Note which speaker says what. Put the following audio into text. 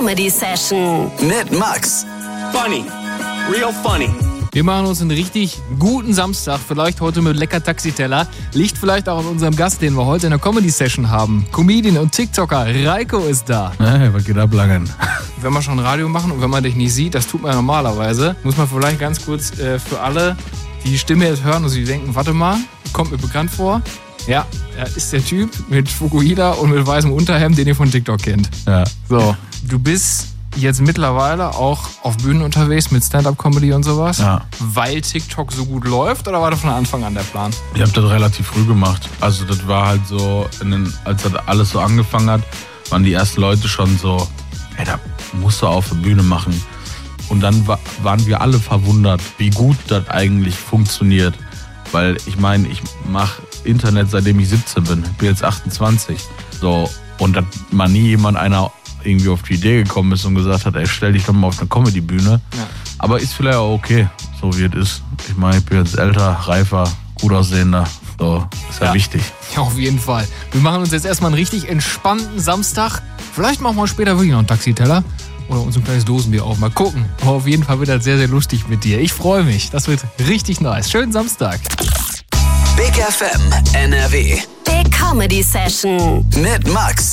Speaker 1: Comedy Session
Speaker 2: mit Max.
Speaker 3: Funny. Real funny.
Speaker 4: Wir machen uns einen richtig guten Samstag, vielleicht heute mit lecker Taxiteller. Liegt vielleicht auch an unserem Gast, den wir heute in der Comedy-Session haben. Comedian und TikToker Reiko ist da.
Speaker 5: Hey, was geht ab, Langen?
Speaker 4: Wenn wir schon Radio machen und wenn man dich nicht sieht, das tut man ja normalerweise, muss man vielleicht ganz kurz für alle, die die Stimme jetzt hören und sich denken, warte mal, kommt mir bekannt vor. Ja, er ist der Typ mit Fukuhila und mit weißem Unterhemd, den ihr von TikTok kennt.
Speaker 5: Ja.
Speaker 4: So, du bist jetzt mittlerweile auch auf Bühnen unterwegs mit Stand-Up-Comedy und sowas, weil TikTok so gut läuft, oder war das von Anfang an der Plan?
Speaker 5: Ich habe das relativ früh gemacht. Also das war halt so, als das alles so angefangen hat, waren die ersten Leute schon so, ey, da musst du auf der Bühne machen. Und dann waren wir alle verwundert, wie gut das eigentlich funktioniert. Weil ich meine, ich mache Internet, seitdem ich 17 bin. Ich bin jetzt 28. So, und dass mal nie einer irgendwie auf die Idee gekommen ist und gesagt hat, ey, stell dich doch mal auf eine Comedy-Bühne. Ja. Aber ist vielleicht auch okay, so wie es ist. Ich meine, ich bin jetzt älter, reifer, gut aussehender. So, ist ja wichtig.
Speaker 4: Ja, auf jeden Fall. Wir machen uns jetzt erstmal einen richtig entspannten Samstag. Vielleicht machen wir später wirklich noch einen Taxiteller oder uns ein kleines Dosenbier auf. Mal gucken. Aber auf jeden Fall wird das sehr, sehr lustig mit dir. Ich freue mich. Das wird richtig nice. Schönen Samstag.
Speaker 2: Big FM NRW
Speaker 1: Big Comedy Session
Speaker 2: mit Max.